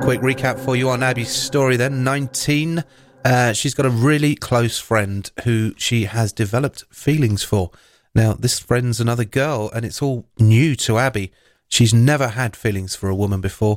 Quick recap for you on Abby's story then. 19. She's got a really close friend who she has developed feelings for. Now, this friend's another girl, and it's all new to Abby. She's never had feelings for a woman before,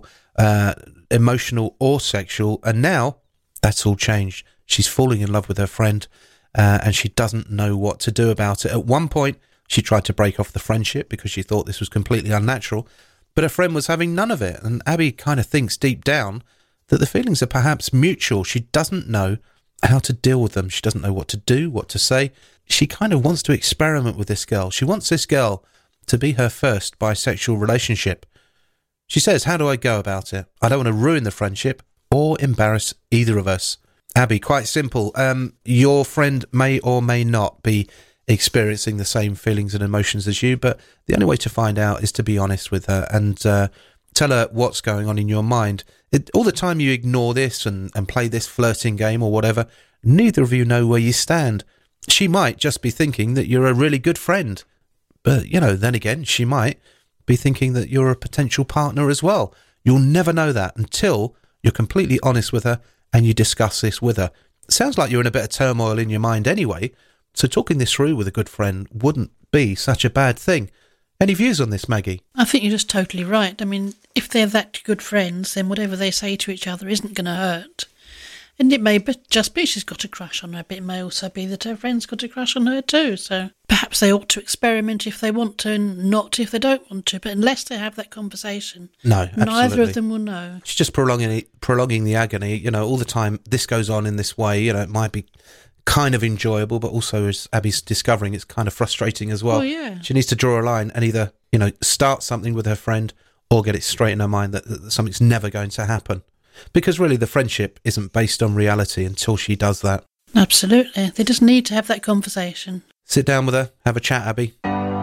emotional or sexual, and now that's all changed. She's falling in love with her friend, and she doesn't know what to do about it. At one point, she tried to break off the friendship because she thought this was completely unnatural, but her friend was having none of it, and Abby kind of thinks deep down that the feelings are perhaps mutual. She doesn't know how to deal with them. She doesn't know what to do, what to say. She kind of wants to experiment with this girl. She wants this girl to be her first bisexual relationship. She says, how do I go about it? I don't want to ruin the friendship or embarrass either of us. Abby, quite simple. Your friend may or may not be experiencing the same feelings and emotions as you, but the only way to find out is to be honest with her and tell her what's going on in your mind. All the time you ignore this and play this flirting game or whatever, neither of you know where you stand. She might just be thinking that you're a really good friend, but, then again, she might be thinking that you're a potential partner as well. You'll never know that until you're completely honest with her and you discuss this with her. It sounds like you're in a bit of turmoil in your mind anyway, so talking this through with a good friend wouldn't be such a bad thing. Any views on this, Maggie? I think you're just totally right. I mean, if they're that good friends, then whatever they say to each other isn't going to hurt. And it may just be she's got a crush on her, but it may also be that her friend's got a crush on her too. So perhaps they ought to experiment if they want to and not if they don't want to. But unless they have that conversation, no, absolutely. Neither of them will know. She's just prolonging the agony. All the time this goes on in this way. It might be kind of enjoyable, but also, as Abby's discovering, it's kind of frustrating as well. Oh, yeah. She needs to draw a line and either, start something with her friend or get it straight in her mind that something's never going to happen. Because really the friendship isn't based on reality until she does that. Absolutely. They just need to have that conversation. Sit down with her, have a chat, Abby.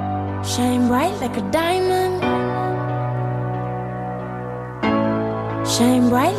Shine bright like a diamond. Shine bright